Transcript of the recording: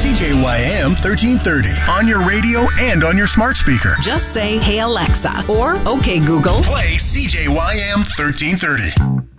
CJYM 1330 on your radio and on your smart speaker. Just say, "Hey Alexa," or "Okay Google, Play CJYM 1330.